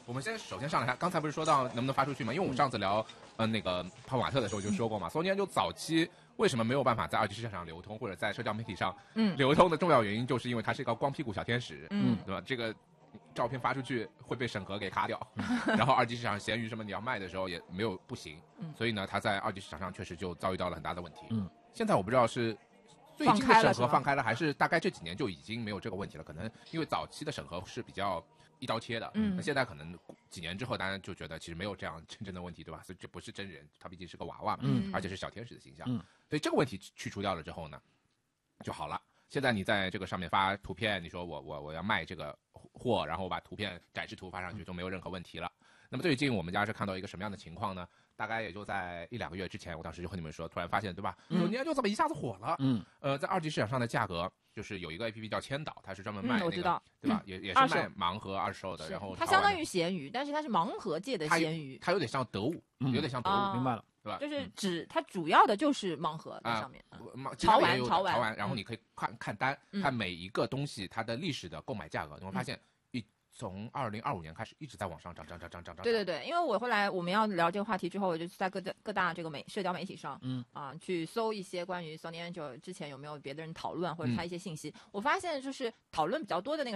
我们首先上来看，刚才不是说到能不能发出去嘛？因为我们上次聊那个泡玛特的时候就说过嘛，索尼安就早期为什么没有办法在二级市场上流通，或者在社交媒体上流通的重要原因，就是因为它是一个光屁股小天使，对吧？这个照片发出去会被审核给卡掉，然后二级市场闲鱼什么你要卖的时候也没有不行，所以呢，它在二级市场上确实就遭遇到了很大的问题。现在我不知道是最近的审核放开了，还是大概这几年就已经没有这个问题了？可能因为早期的审核是比较一刀切的，那现在可能几年之后，大家就觉得其实没有这样真正的问题，对吧？所以这不是真人，他毕竟是个娃娃嘛，而且是小天使的形象，所以这个问题去除掉了之后呢，就好了。现在你在这个上面发图片，你说我要卖这个货，然后我把图片展示图发上去，就没有任何问题了。那么最近我们家是看到一个什么样的情况呢？大概也就在1-2个月之前，我当时就和你们说，突然发现，对吧？索尼安就这么一下子火了。在二级市场上的价格，就是有一个 APP 叫千岛，它是专门卖那个，对吧？也是卖盲盒二手的，然后它相当于闲鱼，但是它是盲盒界的闲鱼， 它有点像得物，有点像得物， 明白了。 对吧？ 就是它主要的就是盲盒在上面， 潮玩，然后你可以看单，看每一个东西它的历史的购买价格，你会发现从2025年开始一直在往上涨。 对，因为我们要聊这个话题之后，我就在各大这个社交媒体上，去搜一些关于 Sony Angel 之前有没有别的人讨论或者他一些信息，我发现就是讨论比较多的那个